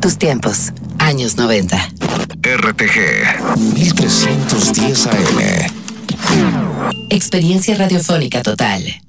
tus tiempos. Años 90. RTG 1310 AM. Experiencia radiofónica total.